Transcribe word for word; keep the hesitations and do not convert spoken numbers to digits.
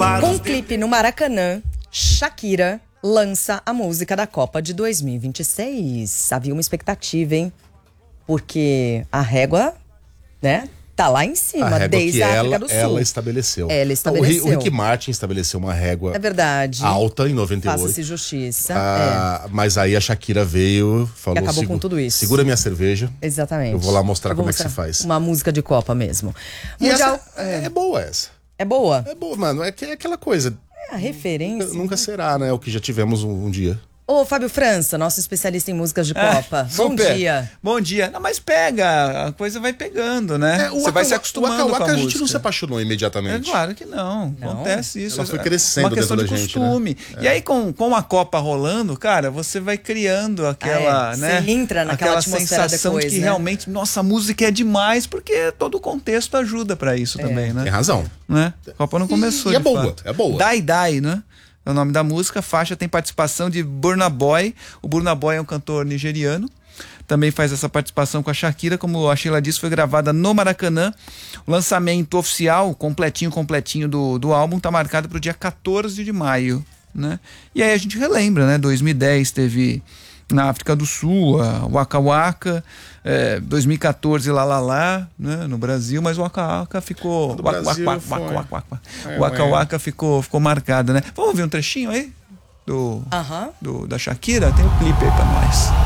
Com um clipe no Maracanã, Shakira lança a música da Copa de dois mil e vinte e seis. Havia uma expectativa, hein? Porque a régua, né, tá lá em cima, a régua desde que a África ela, do Sul. ela estabeleceu. Ela estabeleceu. O, o Rick Martin estabeleceu uma régua é verdade. alta em noventa e oito. Faça-se justiça. Ah, é. Mas aí a Shakira veio, falou... E acabou com tudo isso. Segura minha cerveja. Exatamente. Eu vou lá mostrar Eu vou como mostrar é que se faz. Uma música de Copa mesmo. E Mundial... essa, é, é boa essa. É boa? É boa, mano. É, que, é aquela coisa. É a referência. Nunca, nunca será, né? O que já tivemos um, um dia. Ô, Fábio França, nosso especialista em músicas de Copa. É, Bom super. dia. Bom dia. Não, mas pega, a coisa vai pegando, né? É, Você Waka, vai se acostumando Waka, Waka, com a, a gente música. não se apaixonou imediatamente. É claro que não. Não. Acontece isso. Ela foi É crescendo uma questão dentro de da gente, costume. né? E aí, com, com a Copa rolando, cara, você vai criando aquela, É, né? você entra naquela aquela atmosfera sensação depois, de que né? realmente, nossa, a música é demais, porque todo o contexto ajuda pra isso também, né? Tem razão. né? A Copa não começou. E é de boa, fato. é boa. Dai Dai, né? É o nome da música. A faixa tem participação de Burna Boy. O Burna Boy é um cantor nigeriano. Também faz essa participação com a Shakira. Como a Sheila disse, foi gravada no Maracanã. O lançamento oficial, completinho, completinho do, do álbum, tá marcado para o dia quatorze de maio, né? E aí a gente relembra, né? dois mil e dez teve na África do Sul, a Waka Waka, é, dois mil e quatorze lá lá lá, né, no Brasil, mas o Waka Waka ficou Do Waka Brasil Waka foi. Waka Waka Waka. É, Waka é. Waka ficou, ficou marcada, né? Vamos ver um trechinho aí do, Aham. do da Shakira? Tem o clipe aí pra nós.